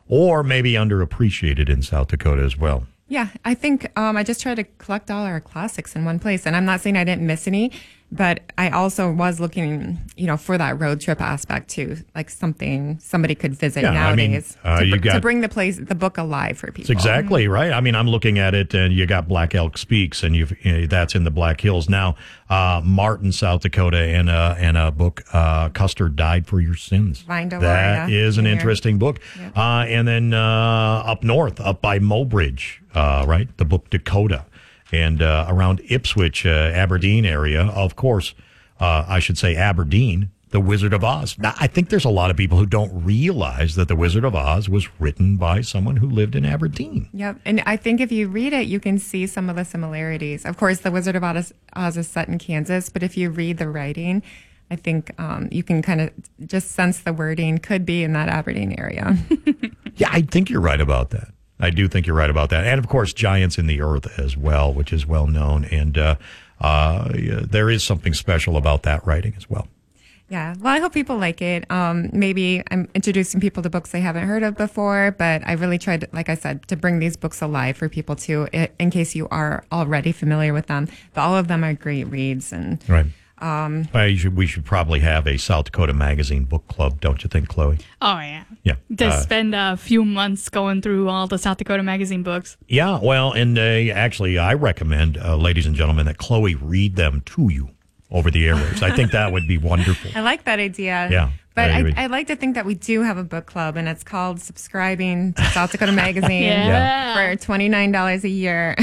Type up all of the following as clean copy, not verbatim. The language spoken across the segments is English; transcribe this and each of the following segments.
or maybe underappreciated in South Dakota as well. Yeah, I think I just try to collect all our classics in one place. And I'm not saying I didn't miss any, but I also was looking, for that road trip aspect too, like somebody could visit nowadays to bring the book alive for people. That's exactly right. I mean, I'm looking at it, and you got Black Elk Speaks, and that's in the Black Hills now. Martin, South Dakota, and a book, Custer Died for Your Sins. That is an interesting book. Yep. And then up north, up by Mobridge, right, the book Dakota. And around Ipswich, Aberdeen area, of course, I should say Aberdeen, The Wizard of Oz. Now, I think there's a lot of people who don't realize that The Wizard of Oz was written by someone who lived in Aberdeen. Yep, and I think if you read it, you can see some of the similarities. Of course, The Wizard of Oz is set in Kansas, but if you read the writing, I think you can kind of just sense the wording could be in that Aberdeen area. Yeah, I think you're right about that. I do think you're right about that. And, of course, Giants in the Earth as well, which is well known. And there is something special about that writing as well. Yeah. Well, I hope people like it. Maybe I'm introducing people to books they haven't heard of before, but I really tried, like I said, to bring these books alive for people too, in case you are already familiar with them. But all of them are great reads. And right. We should probably have a South Dakota Magazine book club, don't you think, Chloe? Oh, yeah. Yeah. To spend a few months going through all the South Dakota Magazine books. Yeah, well, and actually, I recommend, ladies and gentlemen, that Chloe read them to you over the airwaves. I think that would be wonderful. I like that idea. Yeah. But I like to think that we do have a book club, and it's called Subscribing to South Dakota Magazine for $29 a year.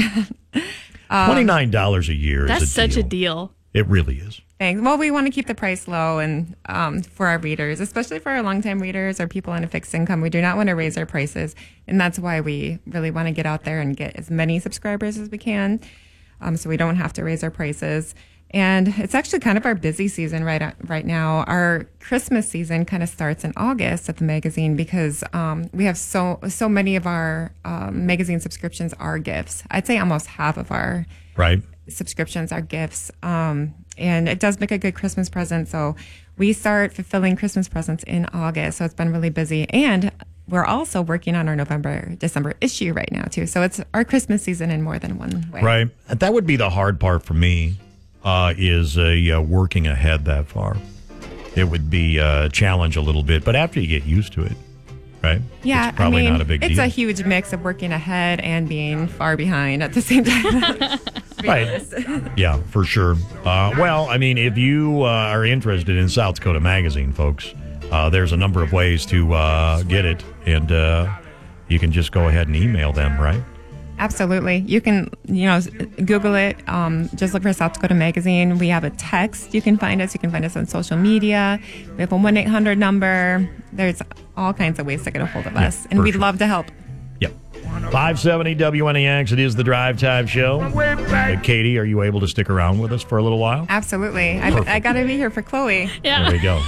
$29 a year That's is such a deal. It really is. Thanks. Well, we want to keep the price low and for our readers, especially for our longtime readers or people on a fixed income. We do not want to raise our prices, and that's why we really want to get out there and get as many subscribers as we can, so we don't have to raise our prices. And it's actually kind of our busy season right now. Our Christmas season kind of starts in August at the magazine because we have so many of our magazine subscriptions are gifts. I'd say almost half of our subscriptions are gifts. And it does make a good Christmas present. So we start fulfilling Christmas presents in August. So it's been really busy. And we're also working on our November-December issue right now, too. So it's our Christmas season in more than one way. Right. That would be the hard part for me, is working ahead that far. It would be a challenge a little bit. But after you get used to it, right? Yeah, it's probably not a big deal. It's a huge mix of working ahead and being far behind at the same time. Right. Yeah, for sure. Well, I mean, if you are interested in South Dakota Magazine, folks, there's a number of ways to get it, and you can just go ahead and email them, right? Absolutely. You can, Google it. Just look for South Dakota Magazine. We have a text. You can find us. You can find us on social media. We have a 1-800 number. There's all kinds of ways to get a hold of us, and we'd love to help. Yep. 570 WNAX. It is the Drive Time Show. Katie, are you able to stick around with us for a little while? Absolutely. I got to be here for Chloe. Yeah. There we go.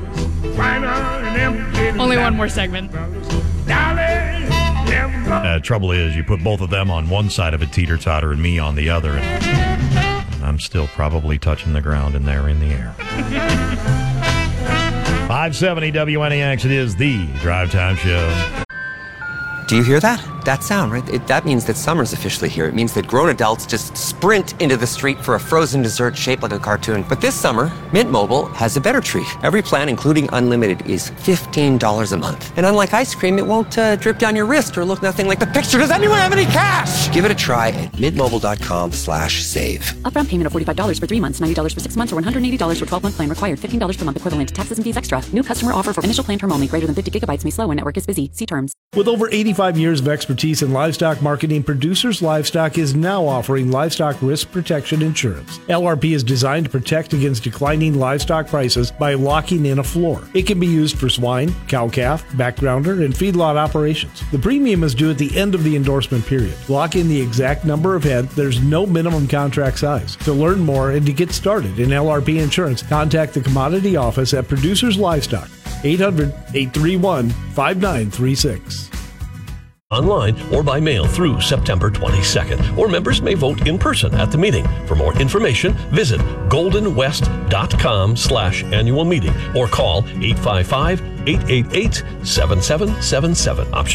Only one more segment. Trouble is, you put both of them on one side of a teeter-totter and me on the other, and I'm still probably touching the ground and they're in the air. 570 WNAX, it is the Drive Time Show. Do you hear that? That sound, right? That means that summer's officially here. It means that grown adults just sprint into the street for a frozen dessert shaped like a cartoon. But this summer, Mint Mobile has a better treat. Every plan, including unlimited, is $15 a month. And unlike ice cream, it won't drip down your wrist or look nothing like the picture. Does anyone have any cash? Give it a try at mintmobile.com/save. Upfront payment of $45 for 3 months, $90 for 6 months, or $180 for 12-month plan required. $15 per month equivalent. Taxes and fees extra. New customer offer for initial plan term only. Greater than 50 gigabytes may slow when network is busy. See terms. With over 85 years of expertise in livestock marketing, Producers Livestock is now offering livestock risk protection insurance. LRP is designed to protect against declining livestock prices by locking in a floor. It can be used for swine, cow-calf, backgrounder, and feedlot operations. The premium is due at the end of the endorsement period. Lock in the exact number of head. There's no minimum contract size. To learn more and to get started in LRP insurance, contact the Commodity Office at Producers Livestock, 800-831-5936. Online or by mail through September 22nd, or members may vote in person at the meeting. For more information, visit goldenwest.com/annual meeting or call 855-888-7777. Option